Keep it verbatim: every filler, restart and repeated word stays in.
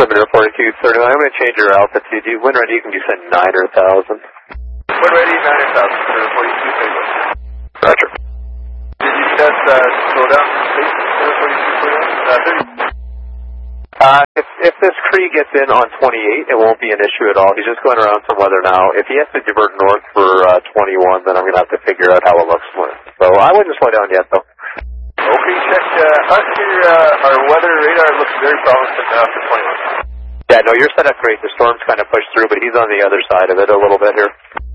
altimeter forty-two thirty-nine. I'm going to change your altitude. You, wind ready, you can be set nine or one thousand. Wind ready, nine or one thousand for forty-two thirty-one. Roger. Did you need us uh, to slow down space for forty-two thirty-one? Uh, if, if this Cree gets in on twenty-eight, it won't be an issue at all. He's just going around some weather now. If he has to divert north for uh, twenty-one, then I'm going to have to figure out how it looks for him. So I wouldn't slow down yet, though. Okay, check. Uh, us here, uh, our weather radar looks very promising uh, for twenty-one. Yeah, no, you're set up great. The storm's kind of pushed through, but he's on the other side of it a little bit here.